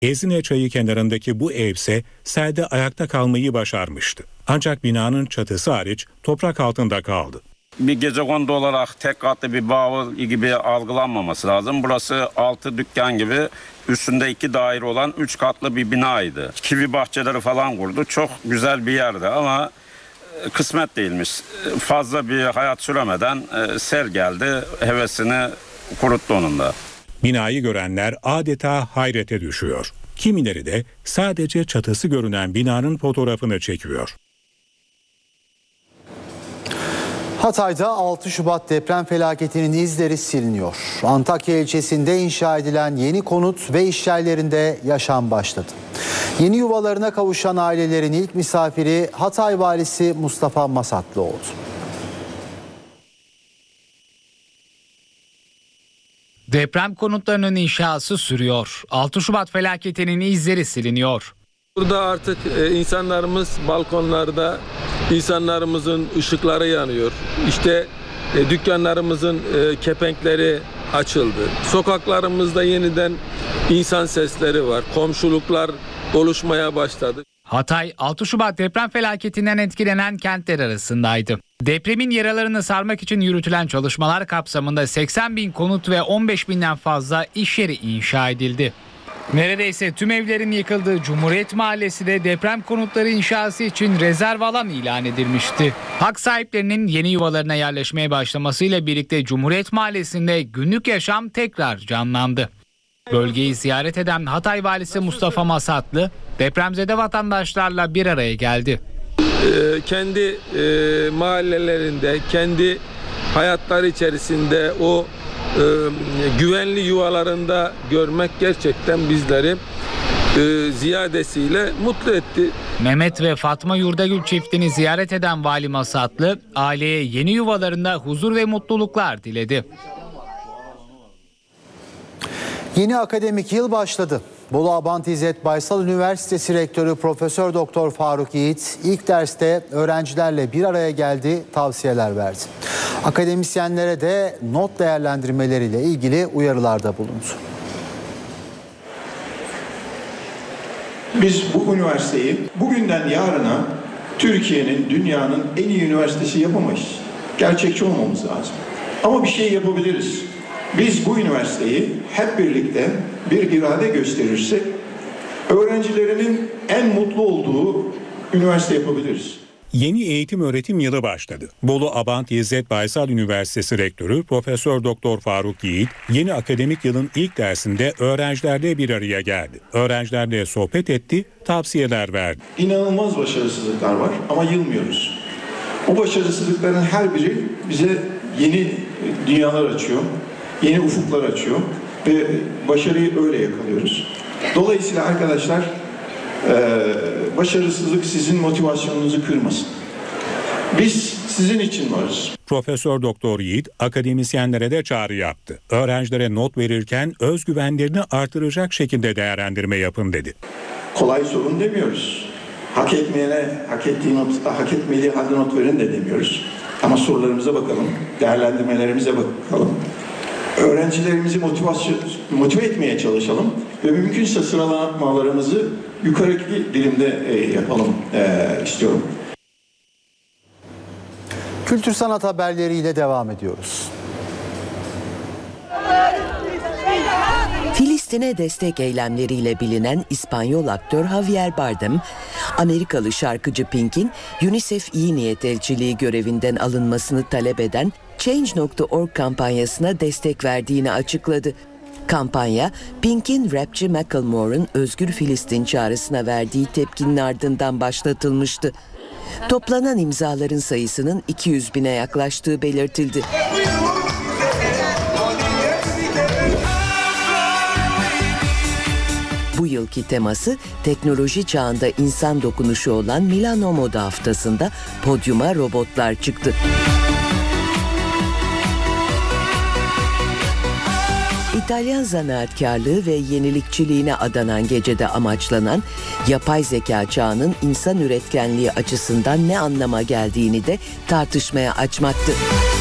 Ezine Çayı kenarındaki bu evse selde ayakta kalmayı başarmıştı. Ancak binanın çatısı hariç toprak altında kaldı. Bir gecekondu olarak tek katlı bir bavul gibi algılanmaması lazım. Burası 6 dükkan gibi üstünde 2 daire olan 3 katlı bir binaydı. Kivi bahçeleri falan kurdu. Çok güzel bir yerdi ama kısmet değilmiş. Fazla bir hayat süremeden sel geldi, hevesini kuruttu onun da. Binayı görenler adeta hayrete düşüyor. Kimileri de sadece çatısı görünen binanın fotoğrafını çekiyor. Hatay'da 6 Şubat deprem felaketinin izleri siliniyor. Antakya ilçesinde inşa edilen yeni konut ve işyerlerinde yaşam başladı. Yeni yuvalarına kavuşan ailelerin ilk misafiri Hatay valisi Mustafa Masatlı oldu. Deprem konutlarının inşası sürüyor. 6 Şubat felaketinin izleri siliniyor. Burada artık insanlarımız balkonlarda, insanlarımızın ışıkları yanıyor. İşte dükkanlarımızın kepenkleri açıldı. Sokaklarımızda yeniden insan sesleri var. Komşuluklar oluşmaya başladı. Hatay 6 Şubat deprem felaketinden etkilenen kentler arasındaydı. Depremin yaralarını sarmak için yürütülen çalışmalar kapsamında 80 bin konut ve 15 binden fazla iş yeri inşa edildi. Neredeyse tüm evlerin yıkıldığı Cumhuriyet Mahallesi de deprem konutları inşası için rezerv alan ilan edilmişti. Hak sahiplerinin yeni yuvalarına yerleşmeye başlamasıyla birlikte Cumhuriyet Mahallesi'nde günlük yaşam tekrar canlandı. Bölgeyi ziyaret eden Hatay valisi Mustafa Masatlı depremzede vatandaşlarla bir araya geldi. Kendi mahallelerinde, kendi hayatları içerisinde o güvenli yuvalarında görmek gerçekten bizleri ziyadesiyle mutlu etti. Mehmet ve Fatma Yurdagül çiftini ziyaret eden Vali Masatlı, aileye yeni yuvalarında huzur ve mutluluklar diledi. Yeni akademik yıl başladı. Bolu Abant İzzet Baysal Üniversitesi Rektörü Profesör Doktor Faruk Yiğit ilk derste öğrencilerle bir araya geldi, tavsiyeler verdi. Akademisyenlere de not değerlendirmeleriyle ilgili uyarılarda bulundu. Biz bu üniversiteyi bugünden yarına Türkiye'nin, dünyanın en iyi üniversitesi yapamayız. Gerçekçi olmamız lazım. Ama bir şey yapabiliriz. Biz bu üniversiteyi hep birlikte bir irade gösterirsek öğrencilerinin en mutlu olduğu üniversite yapabiliriz. Yeni eğitim öğretim yılı başladı. Bolu Abant İzzet Baysal Üniversitesi Rektörü Profesör Doktor Faruk Yiğit yeni akademik yılın ilk dersinde öğrencilerle bir araya geldi. Öğrencilerle sohbet etti, tavsiyeler verdi. İnanılmaz başarısızlıklar var ama yılmıyoruz. O başarısızlıkların her biri bize yeni dünyalar açıyor, yeni ufuklar açıyor ve başarıyı öyle yakalıyoruz. Dolayısıyla arkadaşlar başarısızlık sizin motivasyonunuzu kırmasın. Biz sizin için varız. Profesör Doktor Yiğit akademisyenlere de çağrı yaptı. Öğrencilere not verirken özgüvenlerini artıracak şekilde değerlendirme yapın dedi. Kolay sorun demiyoruz. Hak etmeyene hak etmediği halde not verin de demiyoruz. Ama sorularımıza bakalım, değerlendirmelerimize bakalım. Öğrencilerimizi motive etmeye çalışalım ve mümkünse sıralamalarımızı yukarıki dilimde yapalım istiyorum. Kültür sanat haberleriyle devam ediyoruz. Filistin'e destek eylemleriyle bilinen İspanyol aktör Javier Bardem, Amerikalı şarkıcı Pink'in UNICEF İyi Niyet Elçiliği görevinden alınmasını talep eden Change.org kampanyasına destek verdiğini açıkladı. Kampanya, Pink'in rapçi Macklemore'un Özgür Filistin çağrısına verdiği tepkinin ardından başlatılmıştı. Toplanan imzaların sayısının 200 bine yaklaştığı belirtildi. Bu yılki teması teknoloji çağında insan dokunuşu olan Milano Moda Haftası'nda podyuma robotlar çıktı. İtalyan zanaatkarlığı ve yenilikçiliğine adanan gecede amaçlanan yapay zeka çağının insan üretkenliği açısından ne anlama geldiğini de tartışmaya açmaktı.